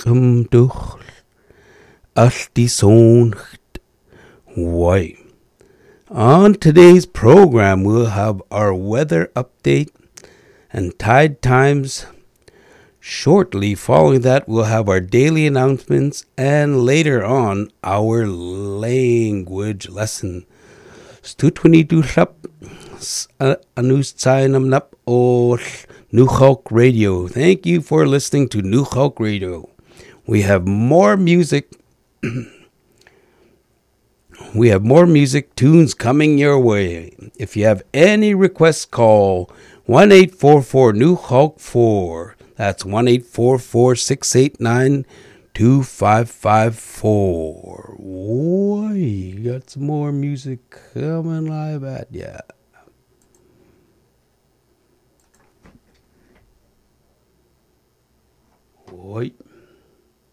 durch all die Soncht. Why? On today's program, we'll have our weather update and tide times. Shortly following that, we'll have our daily announcements and later on, our language lesson. Stu22 Anustsainamnap or New Hulk Radio. Thank you for listening to New Hulk Radio. We have more music. We have more music tunes coming your way. If you have any requests, call 1-844-NEW-HULK-4. That's 1-844-689-2554. Boy, got some more music coming live at ya. Boy.